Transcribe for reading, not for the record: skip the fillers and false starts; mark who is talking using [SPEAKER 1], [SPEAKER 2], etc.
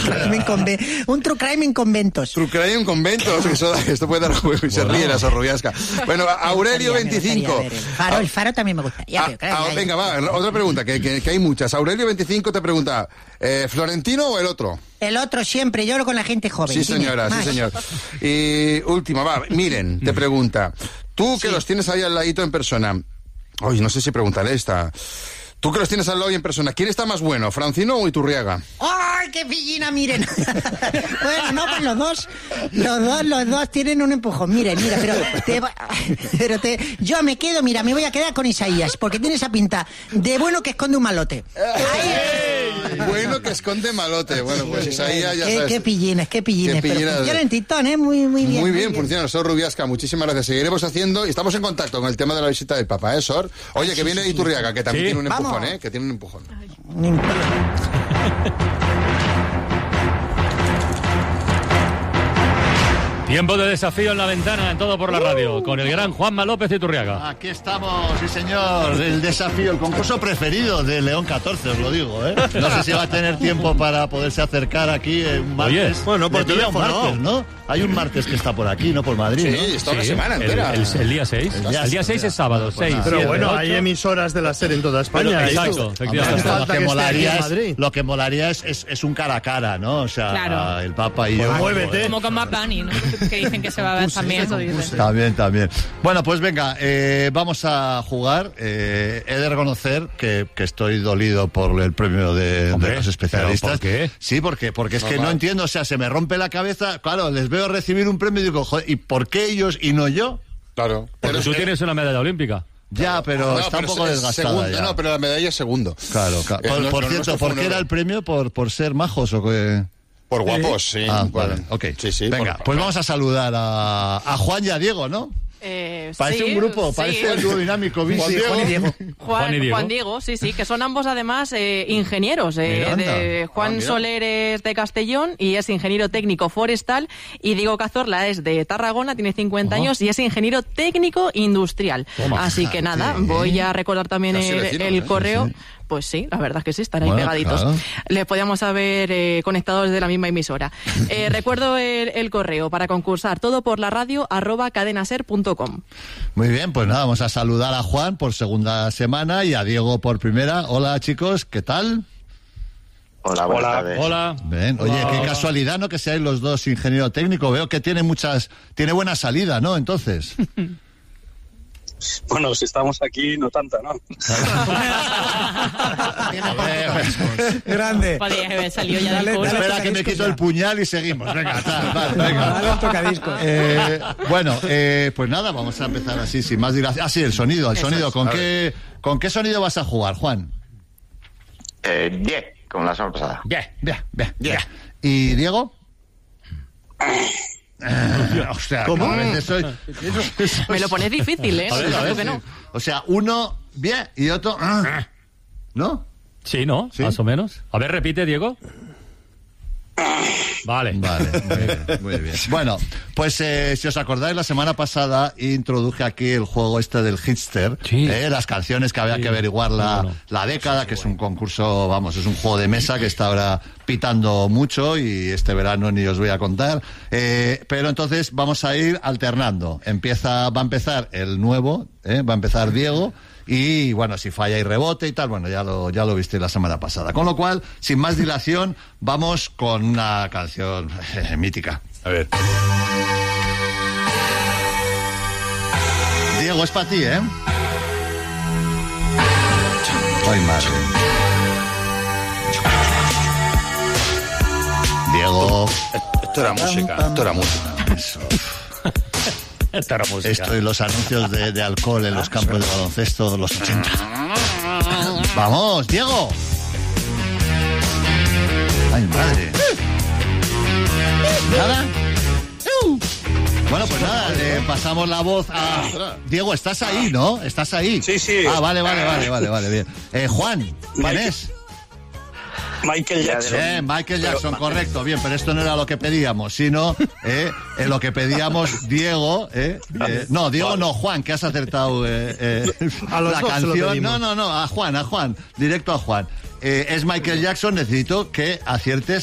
[SPEAKER 1] Un true crime en conventos.
[SPEAKER 2] True crime en conventos. Esto puede dar juego y se ríe la Sorrubiasca. Bueno, Aurelio 25.
[SPEAKER 1] El Faro también me gusta.
[SPEAKER 2] Venga, va, otra pregunta, que hay muchas. Aurelio 25 te pregunta, ¿Florentino o el otro?
[SPEAKER 1] El otro siempre, yo hablo con la gente joven.
[SPEAKER 2] Sí, señora, sí, señor. Y última, Miren, te pregunta, tú que los tienes ahí al ladito en persona, oye, no sé si preguntaré esta... Tú que los tienes al lado y en persona, ¿quién está más bueno, Francino o Iturriaga?
[SPEAKER 1] ¡Ay, qué pillina, miren! Bueno, no, pues los dos tienen un empujón. Mira, yo me voy a quedar con Isaías, porque tiene esa pinta de bueno que esconde un malote.
[SPEAKER 2] Bueno que esconde malote. Bueno, pues Isaías ya sabes.
[SPEAKER 1] Qué pillines. Pero funciona en TikTok, muy bien.
[SPEAKER 2] Muy bien, funciona. Sor Rubiasca, muchísimas gracias. Seguiremos haciendo, y estamos en contacto con el tema de la visita del Papa, Sor? Oye, que viene Iturriaga, que también tiene un empujón. Que tiene un empujón.
[SPEAKER 3] Tiempo de desafío en la ventana, en Todo por la Radio, con el gran Juanma López de Iturriaga.
[SPEAKER 4] Aquí estamos, sí señor, el desafío, el concurso preferido de León 14, os lo digo, ¿eh? No sé si va a tener tiempo para poderse acercar aquí un martes.
[SPEAKER 3] Oye,
[SPEAKER 4] bueno, por teléfono, martes, ¿no? Hay un martes que está por aquí, ¿no? Por Madrid, ¿no?
[SPEAKER 2] Sí, está una semana entera.
[SPEAKER 3] El día 6. El día 6 es sábado, 6.
[SPEAKER 5] Pero
[SPEAKER 3] 7,
[SPEAKER 5] bueno,
[SPEAKER 3] 8.
[SPEAKER 5] hay emisoras de la SER en toda España.
[SPEAKER 3] Exacto, efectivamente.
[SPEAKER 4] Lo que molaría es un cara a cara, ¿no? O sea,
[SPEAKER 6] claro.
[SPEAKER 4] El Papa y yo.
[SPEAKER 5] Muévete.
[SPEAKER 6] Como con Bad Bunny, ¿no? Que dicen que se va a ver también.
[SPEAKER 4] También. Bueno, pues venga, vamos a jugar. He de reconocer que estoy dolido por el premio de los especialistas.
[SPEAKER 3] ¿Por qué?
[SPEAKER 4] Sí, porque es que no entiendo, o sea, se me rompe la cabeza. Claro, les veo recibir un premio y digo, joder, ¿y por qué ellos y no yo?
[SPEAKER 2] Claro.
[SPEAKER 3] Porque tú tienes una medalla olímpica.
[SPEAKER 4] Ya, pero está un poco desgastada
[SPEAKER 2] segundo,
[SPEAKER 4] ya.
[SPEAKER 2] No, pero la medalla es segundo.
[SPEAKER 4] Claro. Por cierto, ¿por qué era el premio? ¿Por ser majos o qué?
[SPEAKER 2] Por guapos, sí.
[SPEAKER 4] Vale, ok.
[SPEAKER 2] Sí,
[SPEAKER 4] venga, pues vamos a saludar a Juan y a Diego, ¿no? Parece un grupo, parece el dúo dinámico.
[SPEAKER 6] Juan Diego, sí, que son ambos además ingenieros. Juan Soler es de Castellón y es ingeniero técnico forestal, y Diego Cazorla es de Tarragona, tiene 50 años y es ingeniero técnico industrial. Así que nada, voy a recordar también el correo. Sí. Pues sí, la verdad es que sí, están ahí pegaditos. Claro. Les podíamos haber conectado desde la misma emisora. Recuerdo el correo para concursar, todoporlaradio@cadenaser.com.
[SPEAKER 4] Muy bien, pues nada, vamos a saludar a Juan por segunda semana y a Diego por primera. Hola, chicos, ¿qué tal?
[SPEAKER 7] Hola, buenas tardes.
[SPEAKER 3] Hola.
[SPEAKER 4] Bien. Oye, qué casualidad, ¿no? Que seáis los dos ingeniero técnico. Veo que tiene buena salida, ¿no? Entonces...
[SPEAKER 7] Bueno, si estamos aquí, no tanta, ¿no?
[SPEAKER 1] Grande.
[SPEAKER 6] Podría haber salido ya del curso.
[SPEAKER 4] Espera que me quito el puñal y seguimos. Venga, venga.
[SPEAKER 1] Dale un tocadiscos.
[SPEAKER 4] Bueno, pues nada, vamos a empezar así, sin más dilación. Sí, el sonido. ¿Con qué sonido vas a jugar, Juan?
[SPEAKER 7] Bien, como la semana pasada.
[SPEAKER 4] Bien. ¿Y Diego? Hostia,
[SPEAKER 5] ¿cómo?
[SPEAKER 6] Me lo pones difícil, ¿eh?
[SPEAKER 4] A ver,
[SPEAKER 6] que no.
[SPEAKER 4] O sea, uno bien y otro... ¿No?
[SPEAKER 3] Sí, ¿no? ¿Sí? Más o menos. A ver, repite, Diego. Vale,
[SPEAKER 4] muy bien. Bueno, pues si os acordáis, la semana pasada introduje aquí el juego del Hitster, las canciones que había que averiguar la década, que es un concurso, es un juego de mesa que está ahora pitando mucho y este verano ni os voy a contar, pero entonces vamos a ir alternando. Va a empezar el nuevo, va a empezar Diego. Y bueno, si falla y rebote y tal, bueno, ya lo viste la semana pasada. Con lo cual, sin más dilación, vamos con una canción mítica.
[SPEAKER 2] A ver.
[SPEAKER 4] Diego, es para ti, ¿eh? Ay, madre. Diego.
[SPEAKER 2] Esto era música.
[SPEAKER 4] Eso. Esto y los anuncios de alcohol en los campos de baloncesto de los 80. ¡Vamos, Diego! ¡Ay, madre! ¿Nada? Bueno, pues nada, pasamos la voz a... Diego, ¿estás ahí, no? ¿Estás ahí?
[SPEAKER 7] Sí.
[SPEAKER 4] Ah, vale, bien. Juan, ¿quién es?
[SPEAKER 7] Michael Jackson.
[SPEAKER 4] Bien, Michael Jackson, correcto. Bien, pero esto no era lo que pedíamos, sino en lo que pedíamos Diego. No, Diego no, Juan, que has acertado
[SPEAKER 5] a los
[SPEAKER 4] la
[SPEAKER 5] dos
[SPEAKER 4] canción. No, a Juan, directo a Juan. Es Michael Jackson, necesito que aciertes